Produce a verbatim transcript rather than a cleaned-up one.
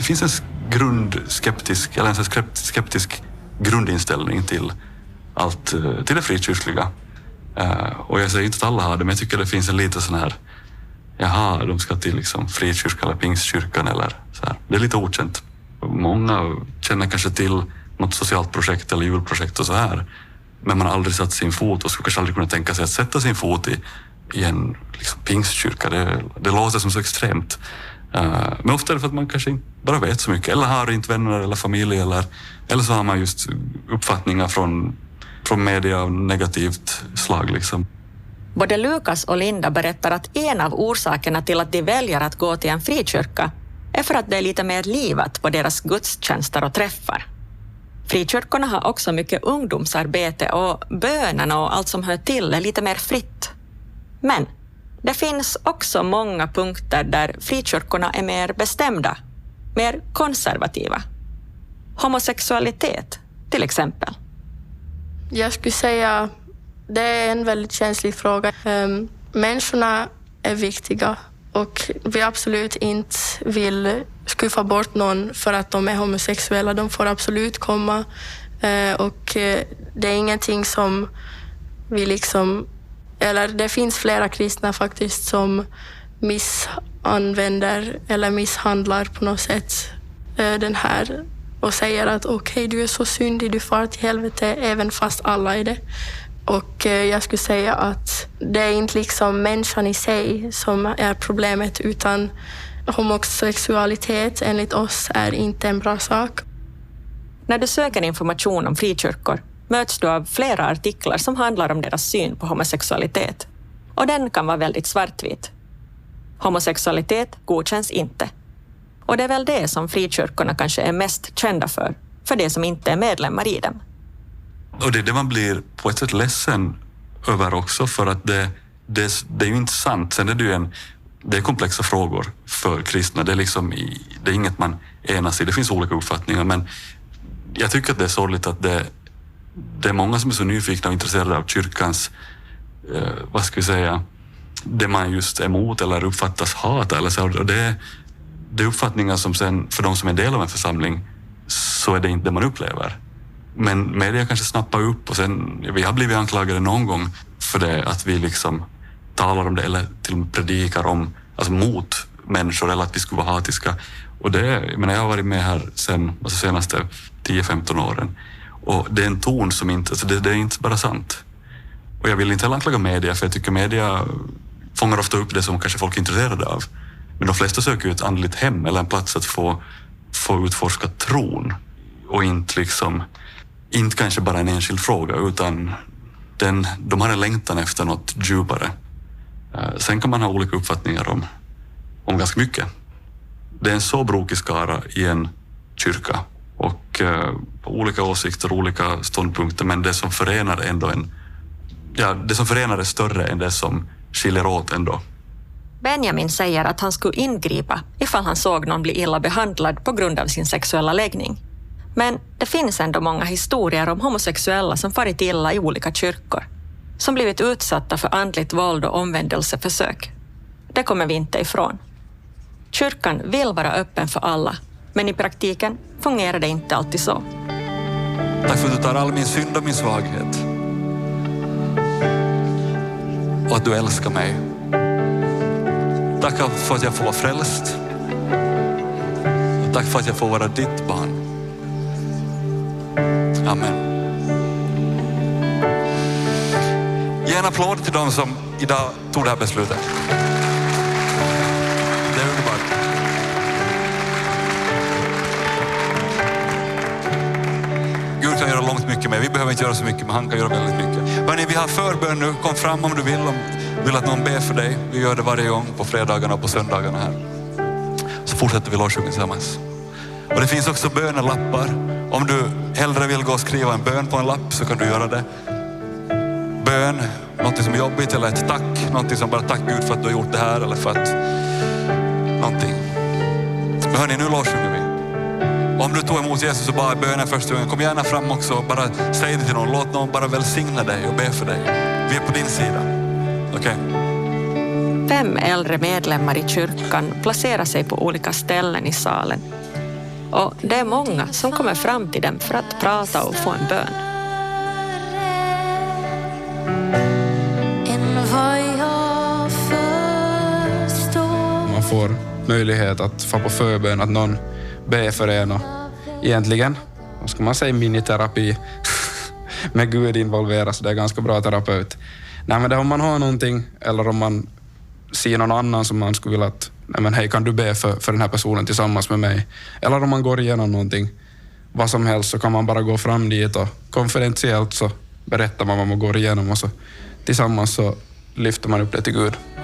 finns en grundskeptisk, eller en skeptisk grundinställning till allt, till det frikyrkliga. Och jag säger inte att alla har det, men jag tycker det finns en lite sån här, jaha, de ska till liksom frikyrkan eller pingstkyrkan eller så här. Det är lite okänt. Många känner kanske till något socialt projekt eller julprojekt och så här, men man har aldrig satt sin fot och skulle kanske aldrig kunna tänka sig att sätta sin fot i, i en liksom, pingstkyrka. Det, det låter som så extremt. Uh, men ofta är det för att man kanske inte bara vet så mycket, eller har inte vänner eller familj, eller, eller så har man just uppfattningar från, från media av negativt slag. Liksom. Både Lukas och Linda berättar att en av orsakerna till att de väljer att gå till en frikyrka är för att det är lite mer livat på deras gudstjänster och träffar. Frikyrkorna har också mycket ungdomsarbete och bönen och allt som hör till är lite mer fritt. Men det finns också många punkter där frikyrkorna är mer bestämda, mer konservativa. Homosexualitet till exempel. Jag skulle säga det är en väldigt känslig fråga. Um, människorna är viktiga och vi absolut inte vill skuffa bort någon för att de är homosexuella. De får absolut komma uh, och uh, det är ingenting som vi liksom... Eller det finns flera kristna faktiskt som missanvänder eller misshandlar på något sätt uh, den här och säger att okej, okay, du är så syndig, du far till helvete även fast alla är det. Och jag skulle säga att det är inte liksom människan i sig som är problemet, utan homosexualitet enligt oss är inte en bra sak. När du söker information om frikyrkor möts du av flera artiklar som handlar om deras syn på homosexualitet. Och den kan vara väldigt svartvit. Homosexualitet godkänns inte. Och det är väl det som frikyrkorna kanske är mest kända för, för det som inte är medlemmar i dem. Och det är det man blir på ett sätt ledsen över också, för att det, det, det är ju inte sant. Sen är det ju en, det är komplexa frågor för kristna. Det är liksom, det är inget man enas i. Det finns olika uppfattningar, men jag tycker att det är sorgligt att det, det är många som är så nyfikna och intresserade av kyrkans, eh, vad ska vi säga, det man just är emot eller uppfattas hata eller så. Och det, det är uppfattningar som sen, för de som är del av en församling, så är det inte det man upplever. Men media kanske snappar upp och sen, vi har blivit anklagade någon gång för det, att vi liksom talar om det eller till och med predikar om, alltså mot människor, eller att vi skulle vara hatiska. Och det, jag menar, jag har varit med här sen, alltså senaste tio femton åren. Och det är en ton som inte, alltså det, det är inte bara sant. Och jag vill inte heller anklaga media, för jag tycker media fångar ofta upp det som kanske folk är intresserade av. Men de flesta söker ju ett andligt hem eller en plats att få, få utforska tron. Och inte liksom, inte kanske bara en enskild fråga, utan den, de har en längtan efter något djupare. Sen kan man ha olika uppfattningar om, om ganska mycket. Det är en så brokig skara i en kyrka och uh, olika åsikter, olika ståndpunkter, men det som förenar ändå en, ja, det som förenar är större än det som skiljer åt ändå. Benjamin säger att han skulle ingripa ifall han såg någon bli illa behandlad på grund av sin sexuella läggning. Men det finns ändå många historier om homosexuella som farit illa i olika kyrkor, som blivit utsatta för andligt våld och omvändelseförsök. Det kommer vi inte ifrån. Kyrkan vill vara öppen för alla, men i praktiken fungerar det inte alltid så. Tack för att du tar all min synd och min svaghet. Och att du älskar mig. Tack för att jag får vara frälst. Och tack för att jag får vara ditt barn. Amen. Ge en applåd till de som idag tog det här beslutet. Det är underbart. Gud kan göra långt mycket mer. Vi behöver inte göra så mycket, men han kan göra väldigt mycket. Hörrni, vi har förbön nu. Kom fram om du vill. Om vill att någon ber för dig. Vi gör det varje gång på fredagarna och på söndagarna här. Så fortsätter vi lovsjunga tillsammans. Och det finns också bönelappar. Om du hellre vill gå och skriva en bön på en lapp så kan du göra det. Bön, något som är jobbigt, eller ett tack. Något som bara tack Gud för att du har gjort det här, eller för att någonting. Men hörni, nu lovsjunger vi. Om du tog emot Jesus och bara bönen första gången, kom gärna fram också och bara säg det till någon. Låt någon bara välsigna dig och be för dig. Vi är på din sida. Okej? Okay. Fem äldre medlemmar i kyrkan placerar sig på olika ställen i salen. Och det är många som kommer fram till dem för att prata och få en bön. Man får möjlighet att få på förbön, att någon ber för en och egentligen, vad ska man säga, miniterapi med Gud involveras, det är ganska bra terapeut. Nej, men det om man har någonting eller om man ser någon annan som man skulle vilja att nej, men hej, kan du be för, för den här personen tillsammans med mig? Eller om man går igenom någonting, vad som helst, så kan man bara gå fram dit och konfidentiellt så berättar man vad man går igenom och så tillsammans så lyfter man upp det till Gud.